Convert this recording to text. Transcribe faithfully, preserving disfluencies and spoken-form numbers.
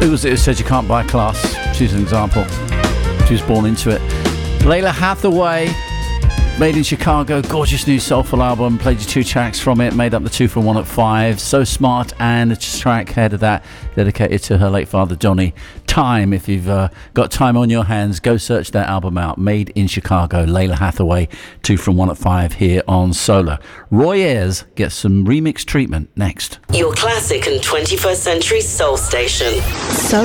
Who was it who said you can't buy class? She's an example. She was born into it. Lalah Hathaway, Made in Chicago, gorgeous new soulful album. Played you two tracks from it, made up the two from one at five. So Smart, and a track ahead of that dedicated to her late father Johnny. Time. If you've uh, got time on your hands, go search that album out. Made in Chicago, Lalah Hathaway, two from one at five here on Solar. Roy Ayers gets some remix treatment next. Your classic and twenty-first century soul station. Solar.